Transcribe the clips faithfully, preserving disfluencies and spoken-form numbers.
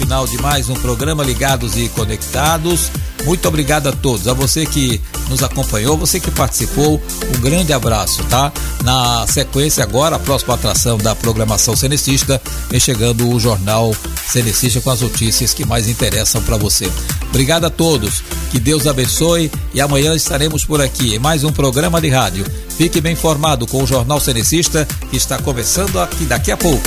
final de mais um programa Ligados e Conectados. Muito obrigado a todos, a você que nos acompanhou, você que participou, um grande abraço, tá? Na sequência agora, a próxima atração da programação cenecista, vem chegando o Jornal Cenecista com as notícias que mais interessam para você. Obrigado a todos, que Deus abençoe e amanhã estaremos por aqui em mais um programa de rádio. Fique bem informado com o Jornal Cenecista, que está começando aqui daqui a pouco.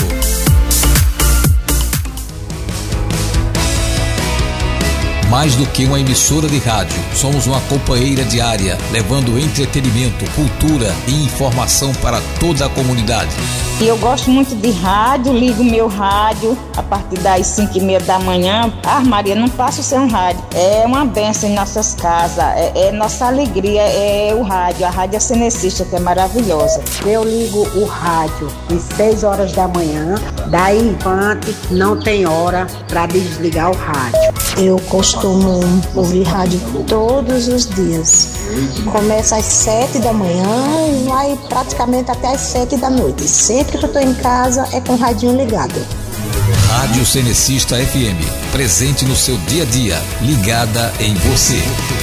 Mais do que uma emissora de rádio, somos uma companheira diária, levando entretenimento, cultura e informação para toda a comunidade. E eu gosto muito de rádio, ligo meu rádio a partir das cinco e meia da manhã. Ah, Maria, não passo sem um rádio. É uma bênção em nossas casas, é, é nossa alegria, é o rádio, a Rádio Cenecista, que é maravilhosa. Eu ligo o rádio às seis horas da manhã, daí em diante não tem hora para desligar o rádio. Eu costumo ouvir rádio todos os dias. Começa às sete da manhã e vai praticamente até às sete da noite. Sempre que eu estou em casa é com o radinho ligado. Rádio Cenecista F M, presente no seu dia a dia, ligada em você.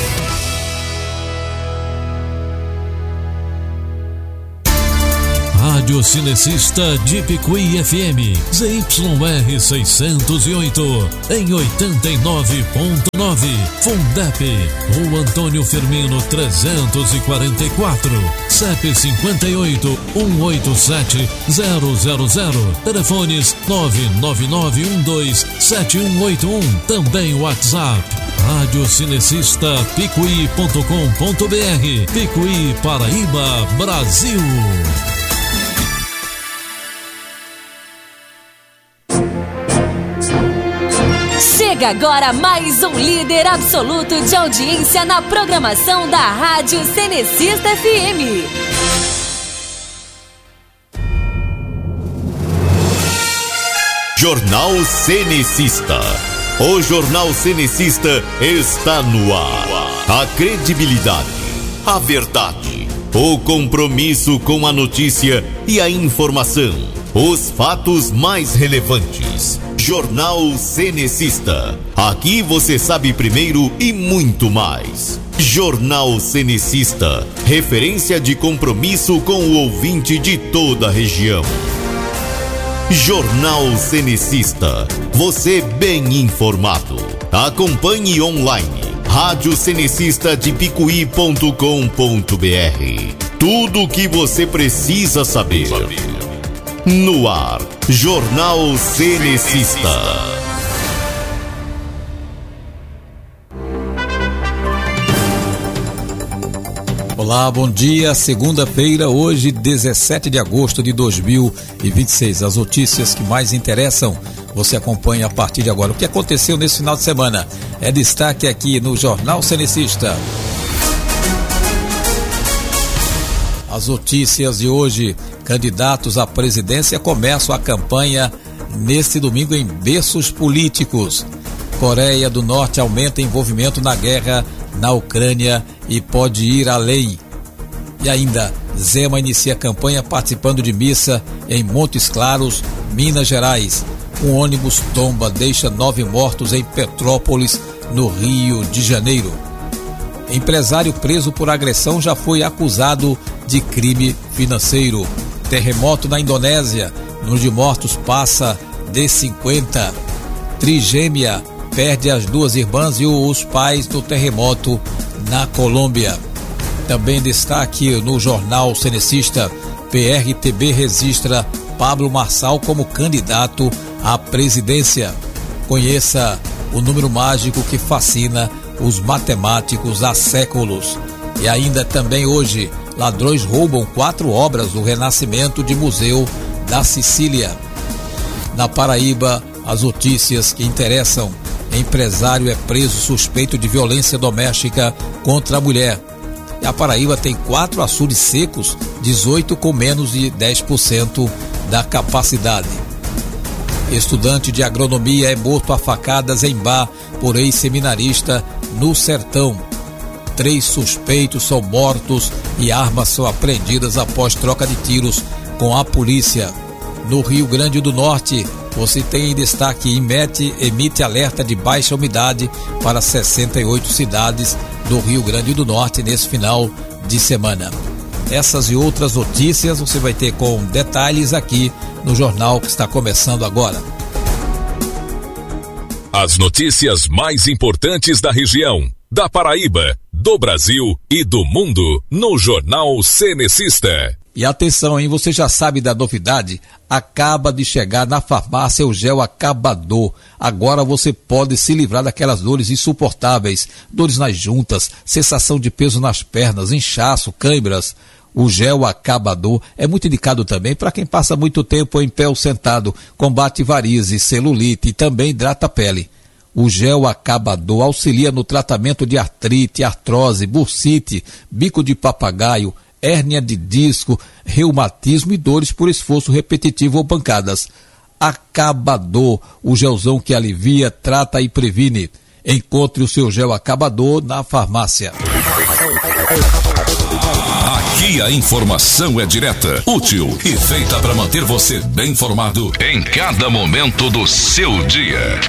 Rádio Cenecista de Picuí F M, Z Y R seiscentos e oito, em oitenta e nove ponto nove, Fundep, Rua Antônio Firmino trezentos e quarenta e quatro, C E P cinquenta e oito, um oito sete, zero zero zero, telefones nove nove nove um dois sete um oito um, também WhatsApp. Rádio Cenecista Picuí ponto com ponto br, Picuí, Paraíba, Brasil. Chega agora mais um líder absoluto de audiência na programação da Rádio Cenecista F M. Jornal Cenecista. O Jornal Cenecista está no ar. A credibilidade, a verdade, o compromisso com a notícia e a informação. Os fatos mais relevantes. Jornal Cenecista. Aqui você sabe primeiro e muito mais. Jornal Cenecista. Referência de compromisso com o ouvinte de toda a região. Jornal Cenecista. Você bem informado. Acompanhe online. Rádio Cenecista de Picuí ponto com ponto br. Tudo o que você precisa saber. No ar, Jornal Cenecista. Olá, bom dia. Segunda-feira, hoje, dezessete de agosto de dois mil e vinte e seis. As notícias que mais interessam, você acompanha a partir de agora. O que aconteceu nesse final de semana é destaque aqui no Jornal Cenecista. As notícias de hoje: candidatos à presidência começam a campanha neste domingo em berços políticos. Coreia do Norte aumenta envolvimento na guerra na Ucrânia e pode ir além. E ainda, Zema inicia campanha participando de missa em Montes Claros, Minas Gerais. Um ônibus tomba, deixa nove mortos em Petrópolis, no Rio de Janeiro. Empresário preso por agressão já foi acusado de crime financeiro. Terremoto na Indonésia, número de mortos passa de cinquenta. Trigêmea perde as duas irmãs e os pais no terremoto na Colômbia. Também destaque no Jornal Cenecista: P R T B registra Pablo Marçal como candidato à presidência. Conheça o número mágico que fascina os matemáticos há séculos. E ainda também hoje, ladrões roubam quatro obras do Renascimento de Museu da Sicília. Na Paraíba, as notícias que interessam: empresário é preso suspeito de violência doméstica contra a mulher. E a Paraíba tem quatro açudes secos, dezoito com menos de dez por cento da capacidade. Estudante de agronomia é morto a facadas em bar por ex-seminarista no Sertão. Três suspeitos são mortos e armas são apreendidas após troca de tiros com a polícia. No Rio Grande do Norte, Você tem em destaque, emite, emite alerta de baixa umidade para sessenta e oito cidades do Rio Grande do Norte nesse final de semana. Essas e outras notícias você vai ter com detalhes aqui no jornal que está começando agora. As notícias mais importantes da região, da Paraíba, do Brasil e do mundo no Jornal Cenecista. E atenção, hein? Você já sabe da novidade? Acaba de chegar na farmácia o gel acabador. Agora você pode se livrar daquelas dores insuportáveis, dores nas juntas, sensação de peso nas pernas, inchaço, câimbras. O gel acabador é muito indicado também para quem passa muito tempo em pé ou sentado, combate varizes, celulite e também hidrata a pele. O gel acabador auxilia no tratamento de artrite, artrose, bursite, bico de papagaio, hérnia de disco, reumatismo e dores por esforço repetitivo ou pancadas. Acabador, o gelzão que alivia, trata e previne. Encontre o seu gel acabador na farmácia. Aqui a informação é direta, útil e feita para manter você bem informado em cada momento do seu dia.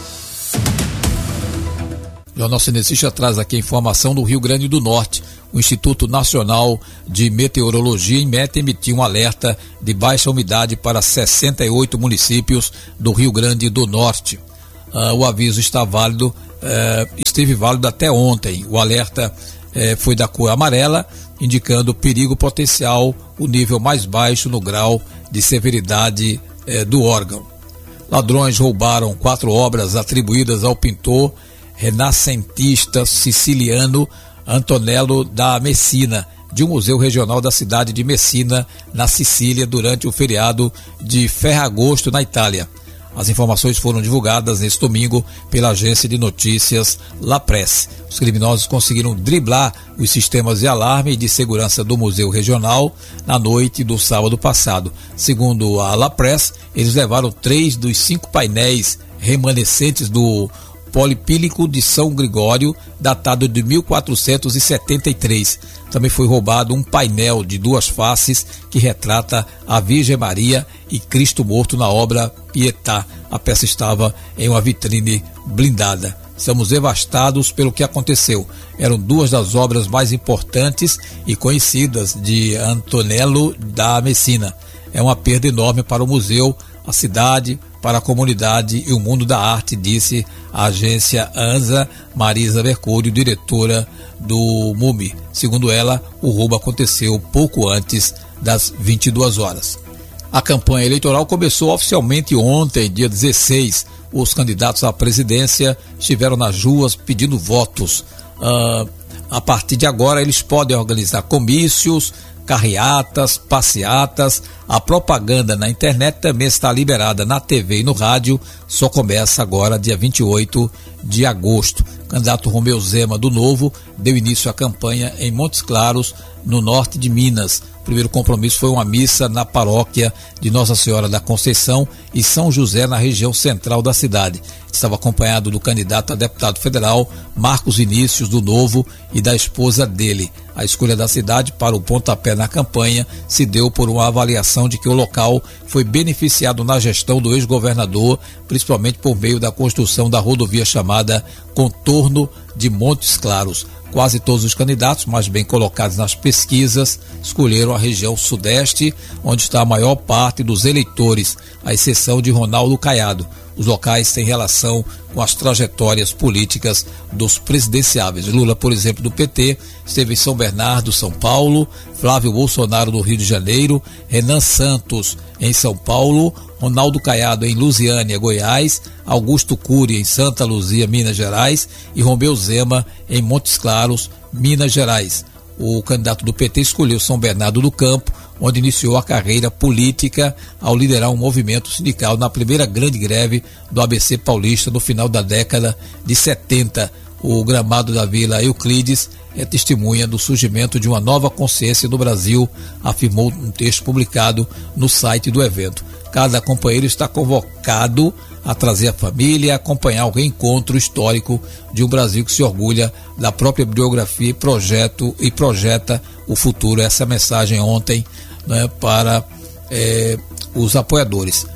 O Jornal Cenecista traz aqui a informação do Rio Grande do Norte. O Instituto Nacional de Meteorologia, INMET, emitiu um alerta de baixa umidade para sessenta e oito municípios do Rio Grande do Norte. Uh, o aviso está válido, uh, esteve válido até ontem. O alerta uh, foi da cor amarela, indicando perigo potencial, o nível mais baixo no grau de severidade uh, do órgão. Ladrões roubaram quatro obras atribuídas ao pintor renascentista siciliano Antonello da Messina, de um museu regional da cidade de Messina, na Sicília, durante o feriado de Ferragosto, na Itália. As informações foram divulgadas neste domingo pela agência de notícias La Presse. Os criminosos conseguiram driblar os sistemas de alarme e de segurança do museu regional na noite do sábado passado. Segundo a La Presse, eles levaram três dos cinco painéis remanescentes do Polipílico de São Gregório, datado de mil quatrocentos e setenta e três. Também foi roubado um painel de duas faces que retrata a Virgem Maria e Cristo morto na obra Pietà. A peça estava em uma vitrine blindada. Estamos devastados pelo que aconteceu. Eram duas das obras mais importantes e conhecidas de Antonello da Messina. É uma perda enorme para o museu, a cidade, para a comunidade e o mundo da arte, disse a agência ANSA Marisa Mercúrio, diretora do M U M I. Segundo ela, o roubo aconteceu pouco antes das vinte e duas horas. A campanha eleitoral começou oficialmente ontem, dia dezesseis. Os candidatos à presidência estiveram nas ruas pedindo votos. Uh, a partir de agora, eles podem organizar comícios, carreatas, passeatas. A propaganda na internet também está liberada na T V e no rádio. Só começa agora dia vinte e oito de agosto. O candidato Romeu Zema, do Novo, deu início à campanha em Montes Claros, no norte de Minas. O primeiro compromisso foi uma missa na paróquia de Nossa Senhora da Conceição e São José, na região central da cidade. Estava acompanhado do candidato a deputado federal Marcos Vinícius, do Novo, e da esposa dele. A escolha da cidade para o pontapé na campanha se deu por uma avaliação de que o local foi beneficiado na gestão do ex-governador, principalmente por meio da construção da rodovia chamada Contorno de Montes Claros. Quase todos os candidatos mais bem colocados nas pesquisas escolheram a região sudeste, onde está a maior parte dos eleitores, à exceção de Ronaldo Caiado. Os locais têm relação com as trajetórias políticas dos presidenciáveis. Lula, por exemplo, do P T, esteve em São Bernardo, São Paulo, Flávio Bolsonaro, do Rio de Janeiro, Renan Santos, em São Paulo, Ronaldo Caiado, em Lusiânia, Goiás, Augusto Cury, em Santa Luzia, Minas Gerais, e Romeu Zema, em Montes Claros, Minas Gerais. O candidato do P T escolheu São Bernardo do Campo, onde iniciou a carreira política ao liderar um movimento sindical na primeira grande greve do A B C paulista no final da década de setenta. O gramado da Vila Euclides é testemunha do surgimento de uma nova consciência no Brasil, afirmou um texto publicado no site do evento. Cada companheiro está convocado a trazer a família e acompanhar o reencontro histórico de um Brasil que se orgulha da própria biografia e, projeto, e projeta o futuro. Essa é a mensagem ontem, né, para é, os apoiadores.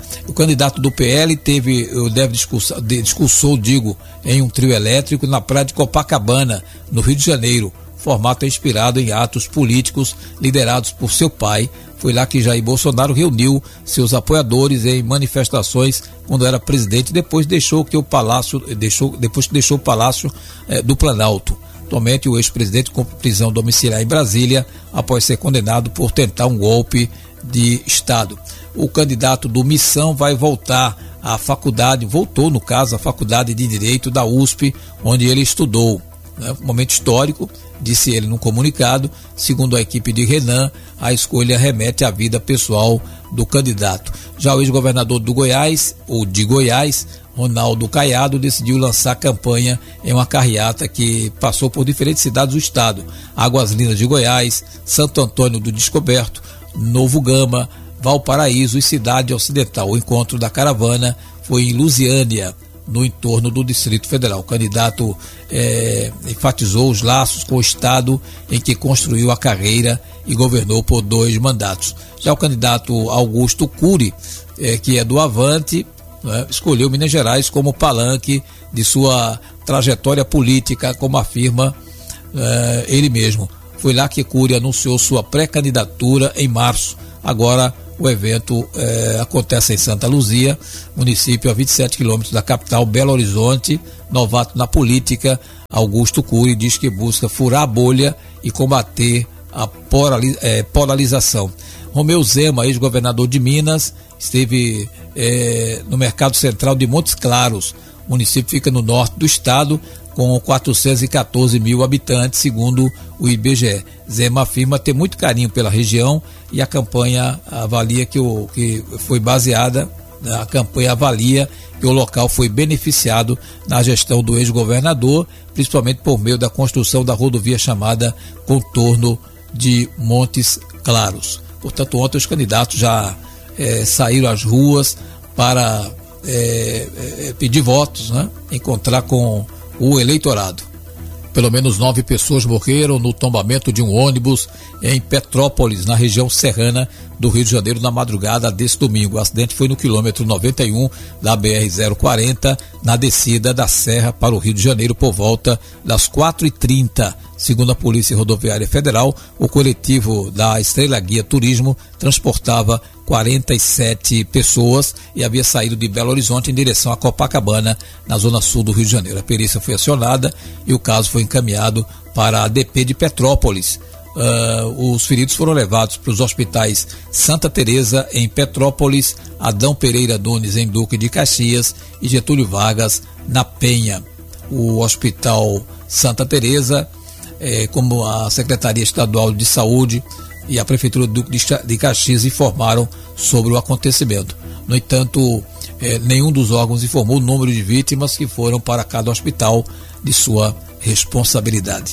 O candidato do P L teve, deve discursar, discursou, digo, em um trio elétrico na praia de Copacabana, no Rio de Janeiro. O formato é inspirado em atos políticos liderados por seu pai. Foi lá que Jair Bolsonaro reuniu seus apoiadores em manifestações quando era presidente, depois deixou que o palácio, deixou, depois que deixou o Palácio eh, do Planalto. Atualmente, o ex-presidente cumpre prisão domiciliar em Brasília após ser condenado por tentar um golpe de Estado. O candidato do Missão vai voltar à faculdade, voltou no caso à Faculdade de Direito da U S P, onde ele estudou. Né? Um momento histórico, disse ele num comunicado. Segundo a equipe de Renan, a escolha remete à vida pessoal do candidato. Já o ex-governador do Goiás, ou de Goiás, Ronaldo Caiado, decidiu lançar campanha em uma carreata que passou por diferentes cidades do estado: Águas Lindas de Goiás, Santo Antônio do Descoberto, Novo Gama, Valparaíso e Cidade Ocidental. O encontro da caravana foi em Lusiânia, no entorno do Distrito Federal. O candidato é, enfatizou os laços com o estado em que construiu a carreira e governou por dois mandatos. Já o candidato Augusto Cury, é, que é do Avante, né, escolheu Minas Gerais como palanque de sua trajetória política, como afirma é, ele mesmo. Foi lá que Cury anunciou sua pré-candidatura em março. Agora o evento eh, acontece em Santa Luzia, município a vinte e sete quilômetros da capital, Belo Horizonte. Novato na política, Augusto Cury diz que busca furar a bolha e combater a polarização. Romeu Zema, ex-governador de Minas, esteve eh, no Mercado Central de Montes Claros. O município fica no norte do estado, com quatrocentos e quatorze mil habitantes, segundo o I B G E. Zema afirma ter muito carinho pela região e a campanha avalia que, o, que foi baseada, a campanha avalia que o local foi beneficiado na gestão do ex-governador, principalmente por meio da construção da rodovia chamada Contorno de Montes Claros. Portanto, ontem os candidatos já eh, saíram às ruas para eh, eh, pedir votos, né? Encontrar com o eleitorado. Pelo menos nove pessoas morreram no tombamento de um ônibus em Petrópolis, na região serrana do Rio de Janeiro, na madrugada desse domingo. O acidente foi no quilômetro noventa e um da B R zero quarenta, na descida da Serra para o Rio de Janeiro, por volta das quatro e trinta. Segundo a Polícia Rodoviária Federal, o coletivo da Estrela Guia Turismo transportava quarenta e sete pessoas e havia saído de Belo Horizonte em direção a Copacabana, na zona sul do Rio de Janeiro. A perícia foi acionada e o caso foi encaminhado para a D P de Petrópolis. Uh, os feridos foram levados para os hospitais Santa Teresa em Petrópolis, Adão Pereira Nunes em Duque de Caxias e Getúlio Vargas na Penha. O Hospital Santa Teresa, eh, como a Secretaria Estadual de Saúde e a Prefeitura do Duque de Caxias informaram sobre o acontecimento. No entanto, eh, nenhum dos órgãos informou o número de vítimas que foram para cada hospital de sua responsabilidade.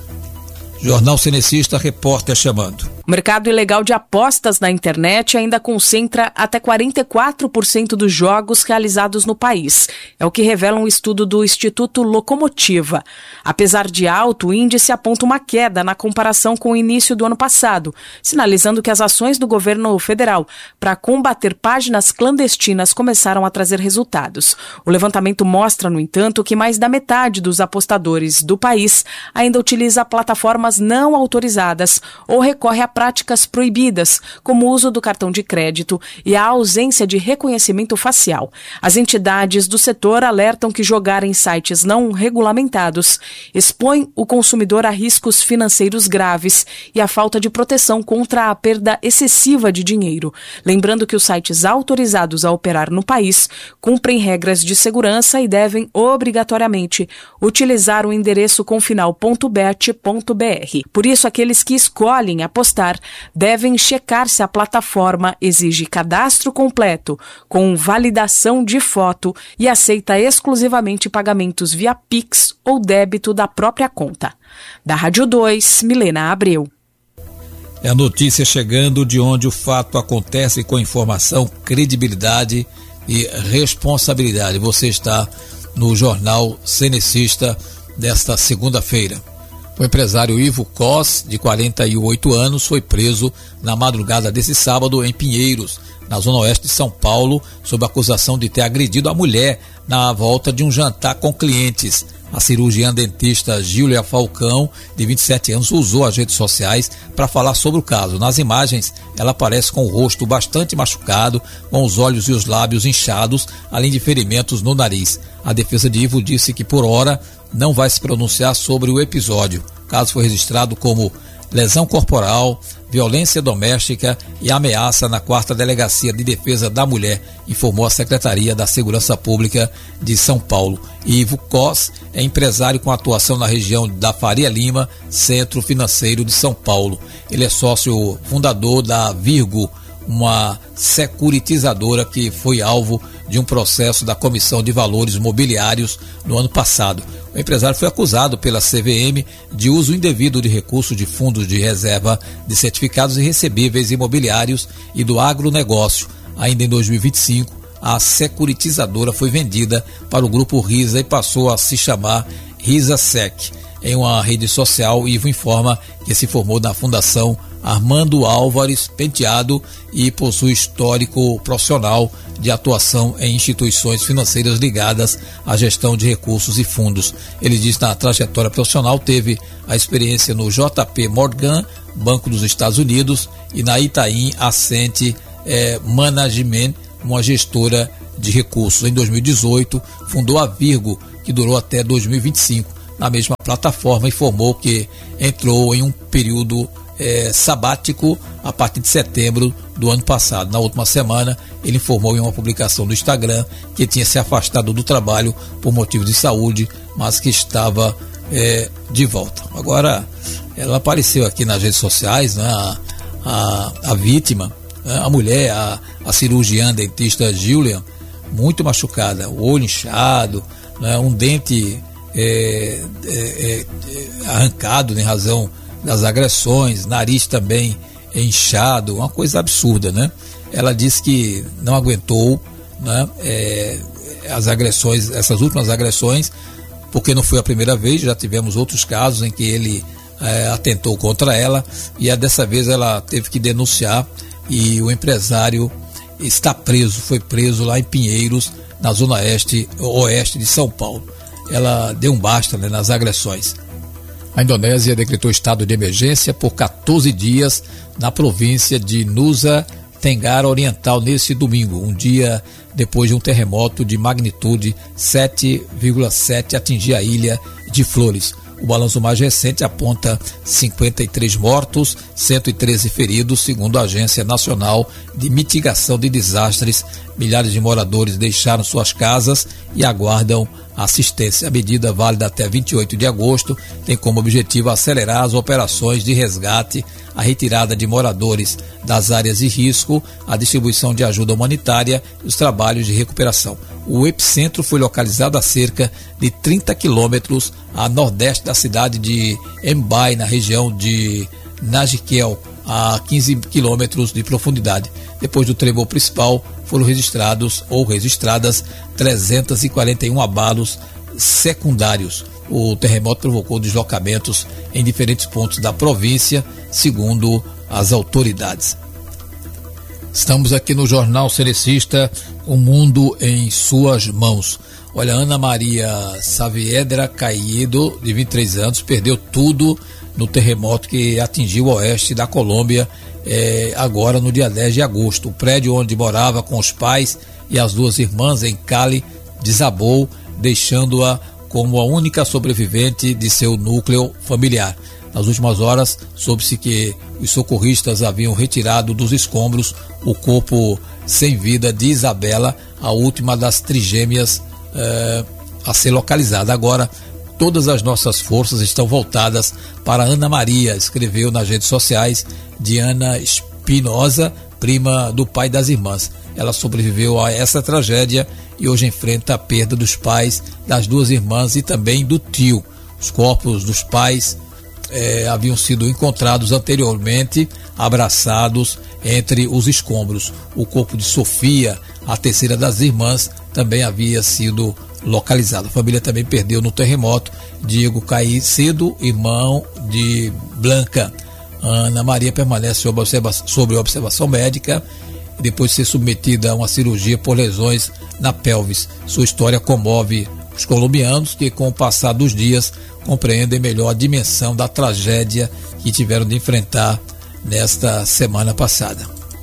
Jornal Cenecista, repórter chamando. O mercado ilegal de apostas na internet ainda concentra até quarenta e quatro por cento dos jogos realizados no país. É o que revela um estudo do Instituto Locomotiva. Apesar de alto, o índice aponta uma queda na comparação com o início do ano passado, sinalizando que as ações do governo federal para combater páginas clandestinas começaram a trazer resultados. O levantamento mostra, no entanto, que mais da metade dos apostadores do país ainda utiliza plataformas não autorizadas ou recorre a práticas proibidas, como o uso do cartão de crédito e a ausência de reconhecimento facial. As entidades do setor alertam que jogar em sites não regulamentados expõe o consumidor a riscos financeiros graves e a falta de proteção contra a perda excessiva de dinheiro. Lembrando que os sites autorizados a operar no país cumprem regras de segurança e devem obrigatoriamente utilizar o endereço confinal ponto bet ponto br. Por isso, aqueles que escolhem apostar devem checar se a plataforma exige cadastro completo, com validação de foto e aceita exclusivamente pagamentos via Pix ou débito da própria conta. Da Rádio dois, Milena Abreu. É a notícia chegando de onde o fato acontece, com informação, credibilidade e responsabilidade. Você está no Jornal Cenecista desta segunda-feira. O empresário Ivo Cos, de quarenta e oito anos, foi preso na madrugada desse sábado em Pinheiros, na zona oeste de São Paulo, sob acusação de ter agredido a mulher na volta de um jantar com clientes. A cirurgiã dentista Gília Falcão, de vinte e sete anos, usou as redes sociais para falar sobre o caso. Nas imagens, ela aparece com o rosto bastante machucado, com os olhos e os lábios inchados, além de ferimentos no nariz. A defesa de Ivo disse que, por hora, não vai se pronunciar sobre o episódio. O caso foi registrado como lesão corporal, violência doméstica e ameaça na quarta Delegacia de Defesa da Mulher, informou a Secretaria da Segurança Pública de São Paulo. Ivo Cos é empresário com atuação na região da Faria Lima, Centro Financeiro de São Paulo. Ele é sócio fundador da Virgo, uma securitizadora que foi alvo de um processo da Comissão de Valores Mobiliários no ano passado. O empresário foi acusado pela C V M de uso indevido de recursos de fundos de reserva de certificados e recebíveis imobiliários e do agronegócio. Ainda em dois mil e vinte e cinco, a securitizadora foi vendida para o grupo Risa e passou a se chamar RisaSec. Em uma rede social, Ivo informa que se formou na Fundação Armando Álvares Penteado e possui histórico profissional de atuação em instituições financeiras ligadas à gestão de recursos e fundos. Ele diz que na trajetória profissional teve a experiência no J P Morgan, Banco dos Estados Unidos, e na Itaim Ascent eh, Management, uma gestora de recursos. Em dois mil e dezoito, fundou a Virgo, que durou até dois mil e vinte e cinco na mesma plataforma, informou que entrou em um período É, sabático a partir de setembro do ano passado. Na última semana, ele informou em uma publicação do Instagram que tinha se afastado do trabalho por motivos de saúde, mas que estava é, de volta. Agora, ela apareceu aqui nas redes sociais, né, a, a, a vítima, né, a mulher, a, a cirurgiã dentista Gília, muito machucada, o olho inchado, né, um dente é, é, é, arrancado em razão das agressões, nariz também inchado, uma coisa absurda, né? Ela disse que não aguentou, né, é, as agressões, essas últimas agressões, porque não foi a primeira vez, já tivemos outros casos em que ele é, atentou contra ela, e a dessa vez ela teve que denunciar, e o empresário está preso, foi preso lá em Pinheiros, na zona oeste, oeste de São Paulo. Ela deu um basta, né, nas agressões. A Indonésia decretou estado de emergência por quatorze dias na província de Nusa Tenggara Oriental nesse domingo, um dia depois de um terremoto de magnitude sete vírgula sete atingir a ilha de Flores. O balanço mais recente aponta cinquenta e três mortos, cento e treze feridos, segundo a Agência Nacional de Mitigação de Desastres. Milhares de moradores deixaram suas casas e aguardam assistência. A medida, válida até vinte e oito de agosto, tem como objetivo acelerar as operações de resgate, a retirada de moradores das áreas de risco, a distribuição de ajuda humanitária e os trabalhos de recuperação. O epicentro foi localizado a cerca de trinta quilômetros a nordeste da cidade de Mbai, na região de Najikel, a quinze quilômetros de profundidade. Depois do tremor principal, foram registrados ou registradas trezentos e quarenta e um abalos secundários. O terremoto provocou deslocamentos em diferentes pontos da província, segundo as autoridades. Estamos aqui no Jornal Cerecista, O Mundo em Suas Mãos. Olha, Ana Maria Saavedra Caído, de vinte e três anos, perdeu tudo no terremoto que atingiu o oeste da Colômbia, é, agora no dia dez de agosto. O prédio onde morava com os pais e as duas irmãs em Cali desabou, deixando-a como a única sobrevivente de seu núcleo familiar. Nas últimas horas, soube-se que os socorristas haviam retirado dos escombros o corpo sem vida de Isabela, a última das trigêmeas eh, a ser localizada. Agora, todas as nossas forças estão voltadas para Ana Maria, escreveu nas redes sociais Diana Espinosa, prima do pai das irmãs. Ela sobreviveu a essa tragédia e hoje enfrenta a perda dos pais, das duas irmãs e também do tio. Os corpos dos pais eh, haviam sido encontrados anteriormente, abraçados entre os escombros. O corpo de Sofia, a terceira das irmãs, também havia sido localizado. A família também perdeu no terremoto Diego Caicedo, irmão de Blanca. Ana Maria permanece sob observação, sobre observação médica e depois de ser submetida a uma cirurgia por lesões na pelvis. Sua história comove os colombianos, que com o passar dos dias compreendem melhor a dimensão da tragédia que tiveram de enfrentar nesta semana passada.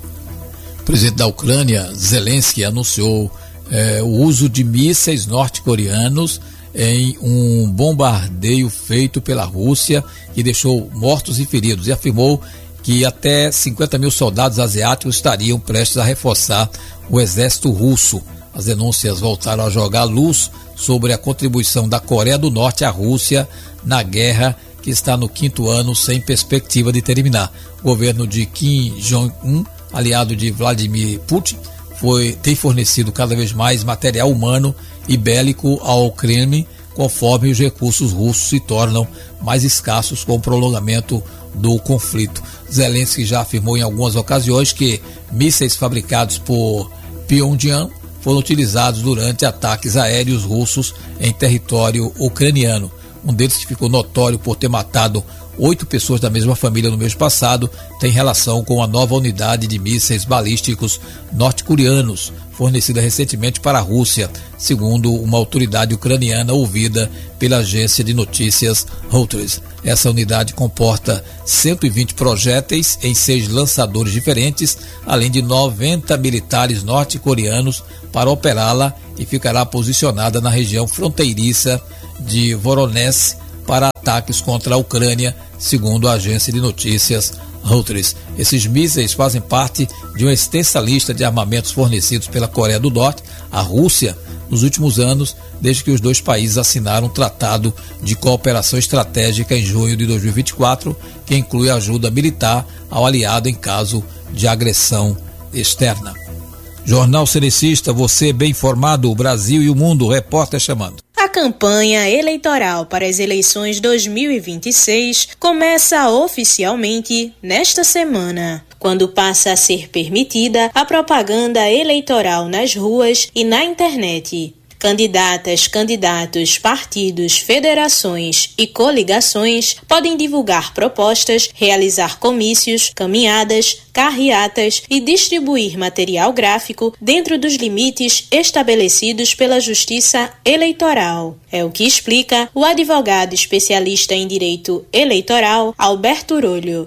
O presidente da Ucrânia, Zelensky, anunciou eh, o uso de mísseis norte-coreanos em um bombardeio feito pela Rússia que deixou mortos e feridos, e afirmou que até cinquenta mil soldados asiáticos estariam prestes a reforçar o exército russo. As denúncias voltaram a jogar luz sobre a contribuição da Coreia do Norte à Rússia na guerra que está no quinto ano sem perspectiva de terminar. O governo de Kim Jong-un, aliado de Vladimir Putin, foi, tem fornecido cada vez mais material humano e bélico ao Kremlin, conforme os recursos russos se tornam mais escassos com o prolongamento do conflito. Zelensky já afirmou em algumas ocasiões que mísseis fabricados por Pyongyang foram utilizados durante ataques aéreos russos em território ucraniano. Um deles, que ficou notório por ter matado oito pessoas da mesma família no mês passado, tem relação com a nova unidade de mísseis balísticos norte-coreanos, fornecida recentemente para a Rússia, segundo uma autoridade ucraniana ouvida pela agência de notícias Reuters. Essa unidade comporta cento e vinte projéteis em seis lançadores diferentes, além de noventa militares norte-coreanos para operá-la, e ficará posicionada na região fronteiriça de Voronezh para ataques contra a Ucrânia, segundo a agência de notícias Reuters. Esses mísseis fazem parte de uma extensa lista de armamentos fornecidos pela Coreia do Norte à Rússia nos últimos anos, desde que os dois países assinaram um tratado de cooperação estratégica em junho de dois mil e vinte e quatro, que inclui ajuda militar ao aliado em caso de agressão externa. Jornal Cenecista, você bem informado, o Brasil e o mundo, repórter chamando. A campanha eleitoral para as eleições dois mil e vinte e seis começa oficialmente nesta semana, quando passa a ser permitida a propaganda eleitoral nas ruas e na internet. Candidatas, candidatos, partidos, federações e coligações podem divulgar propostas, realizar comícios, caminhadas, carreatas e distribuir material gráfico dentro dos limites estabelecidos pela Justiça Eleitoral. É o que explica o advogado especialista em direito eleitoral, Alberto Urolho.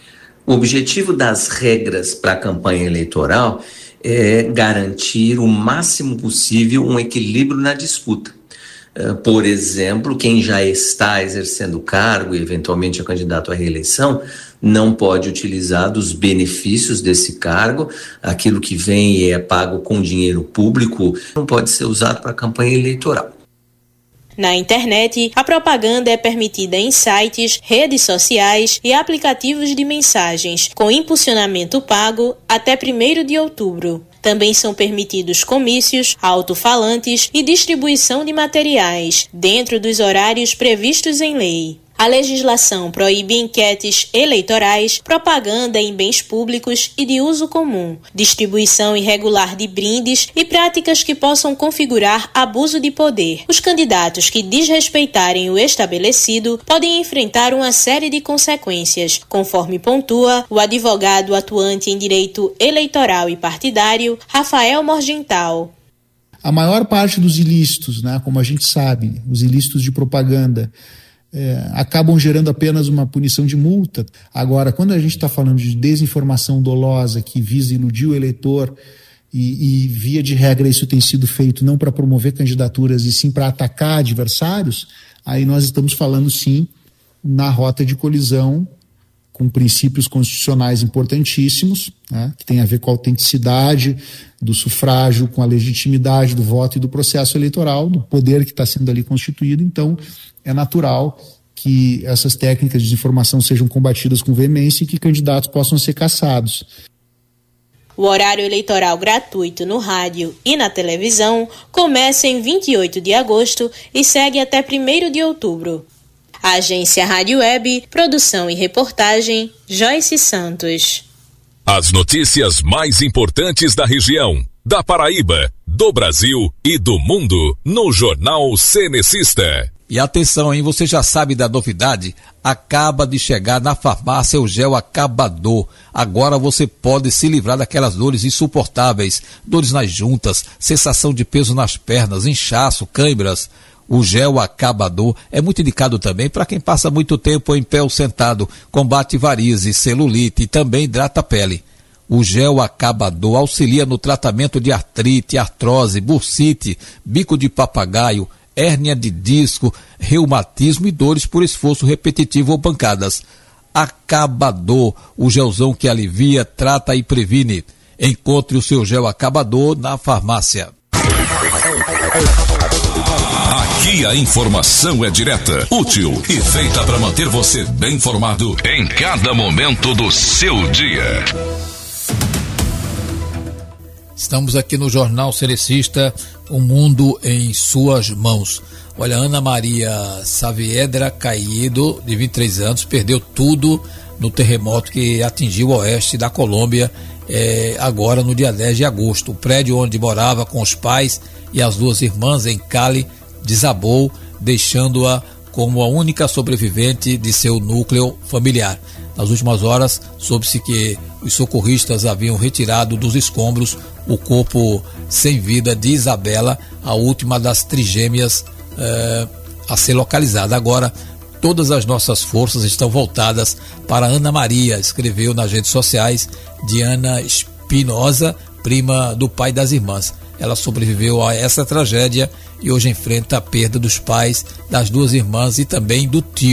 O objetivo das regras para a campanha eleitoral é garantir o máximo possível um equilíbrio na disputa. Por exemplo, quem já está exercendo o cargo e eventualmente é candidato à reeleição não pode utilizar dos benefícios desse cargo, aquilo que vem e é pago com dinheiro público, não pode ser usado para a campanha eleitoral. Na internet, a propaganda é permitida em sites, redes sociais e aplicativos de mensagens, com impulsionamento pago até primeiro de outubro. Também são permitidos comícios, alto-falantes e distribuição de materiais, dentro dos horários previstos em lei. A legislação proíbe enquetes eleitorais, propaganda em bens públicos e de uso comum, distribuição irregular de brindes e práticas que possam configurar abuso de poder. Os candidatos que desrespeitarem o estabelecido podem enfrentar uma série de consequências, conforme pontua o advogado atuante em direito eleitoral e partidário, Rafael Morgental. A maior parte dos ilícitos, né, como a gente sabe, os ilícitos de propaganda, É, acabam gerando apenas uma punição de multa. Agora, quando a gente está falando de desinformação dolosa que visa iludir o eleitor e, e via de regra isso tem sido feito não para promover candidaturas e sim para atacar adversários, aí nós estamos falando sim na rota de colisão com princípios constitucionais importantíssimos, né, que tem a ver com a autenticidade do sufrágio, com a legitimidade do voto e do processo eleitoral, do poder que está sendo ali constituído. Então, é natural que essas técnicas de desinformação sejam combatidas com veemência e que candidatos possam ser caçados. O horário eleitoral gratuito no rádio e na televisão começa em vinte e oito de agosto e segue até primeiro de outubro. A agência Rádio Web, produção e reportagem, Joyce Santos. As notícias mais importantes da região, da Paraíba, do Brasil e do mundo no Jornal Cenecista. E atenção, hein? Você já sabe da novidade? Acaba de chegar na farmácia o gel acabador. Agora você pode se livrar daquelas dores insuportáveis, dores nas juntas, sensação de peso nas pernas, inchaço, câimbras. O gel acabador é muito indicado também para quem passa muito tempo em pé ou sentado, combate varizes, celulite e também hidrata a pele. O gel acabador auxilia no tratamento de artrite, artrose, bursite, bico de papagaio, hérnia de disco, reumatismo e dores por esforço repetitivo ou pancadas. Acabador, o gelzão que alivia, trata e previne. Encontre o seu gel acabador na farmácia. Aqui a informação é direta, útil e feita para manter você bem informado em cada momento do seu dia. Estamos aqui no Jornal Cenecista, o mundo em suas mãos. Olha, Ana Maria Saavedra Caído, de vinte e três anos, perdeu tudo no terremoto que atingiu o oeste da Colômbia, é, agora no dia dez de agosto. O prédio onde morava com os pais e as duas irmãs em Cali desabou, deixando-a como a única sobrevivente de seu núcleo familiar. Nas últimas horas, soube-se que os socorristas haviam retirado dos escombros o corpo sem vida de Isabela, a última das trigêmeas eh, a ser localizada. Agora, todas as nossas forças estão voltadas para Ana Maria, escreveu nas redes sociais Diana Espinosa, prima do pai das irmãs. Ela sobreviveu a essa tragédia e hoje enfrenta a perda dos pais, das duas irmãs e também do tio.